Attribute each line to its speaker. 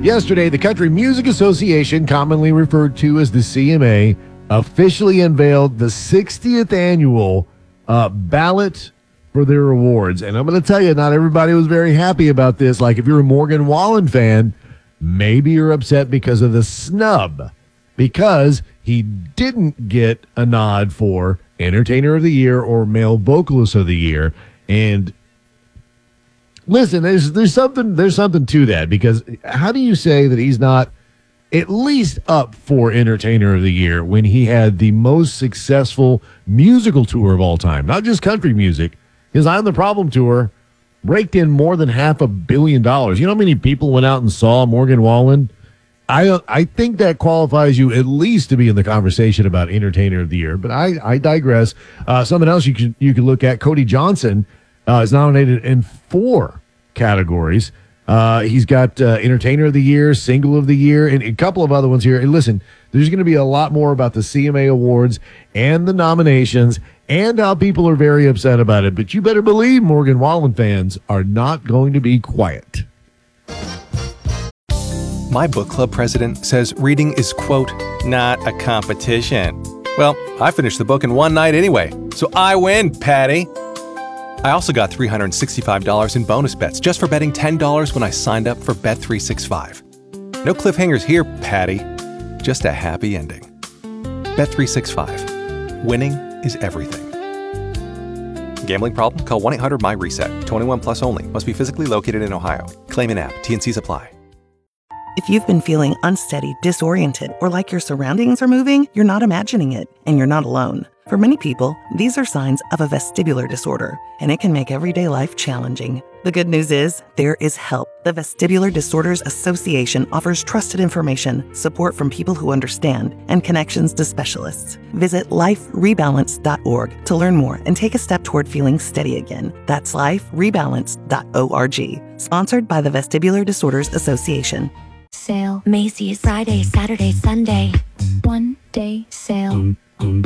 Speaker 1: Yesterday, the Country Music Association, commonly referred to as the CMA, officially unveiled the 60th annual ballot for their awards. And I'm going to tell you, not everybody was very happy about this. Like, if you're a Morgan Wallen fan, maybe you're upset because of the snub, because he didn't get a nod for Entertainer of the Year or Male Vocalist of the Year. And listen, there's something to that, because how do you say that he's not at least up for Entertainer of the Year when he had the most successful musical tour of all time? Not just country music. His I'm the Problem tour raked in more than $500 million. You know how many people went out and saw Morgan Wallen? I think that qualifies you at least to be in the conversation about Entertainer of the Year. But I digress. Something else you can look at: Cody Johnson is nominated in 4 categories. He's got Entertainer of the Year, Single of the Year, and a couple of other ones here. And listen, there's going to be a lot more about the CMA Awards and the nominations and how people are very upset about it. But you better believe Morgan Wallen fans are not going to be quiet.
Speaker 2: My book club president says reading is, quote, not a competition. Well, I finished the book in one night anyway, so I win, Patty. I also got $365 in bonus bets just for betting $10 when I signed up for Bet365. No cliffhangers here, Patty. Just a happy ending. Bet365. Winning is everything. Gambling problem? Call 1-800-MY-RESET. 21 plus only. Must be physically located in Ohio. Claim in app. T&Cs apply.
Speaker 3: If you've been feeling unsteady, disoriented, or like your surroundings are moving, you're not imagining it, and you're not alone. For many people, these are signs of a vestibular disorder, and it can make everyday life challenging. The good news is, there is help. The Vestibular Disorders Association offers trusted information, support from people who understand, and connections to specialists. Visit liferebalance.org to learn more and take a step toward feeling steady again. That's liferebalance.org. Sponsored by the Vestibular Disorders Association.
Speaker 4: Sale, Macy's, Friday, Saturday, Sunday. One day sale.